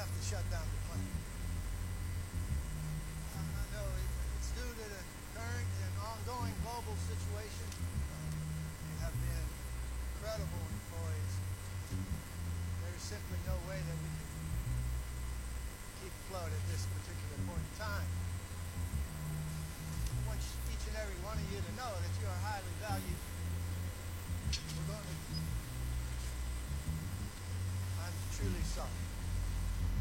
have to shut down the plant. I know it's due to the current and ongoing global situation. You have been incredible employees. There's simply no way that we can keep afloat at this particular point in time. I want each and every one of you to know that you are highly valued. I'm truly sorry.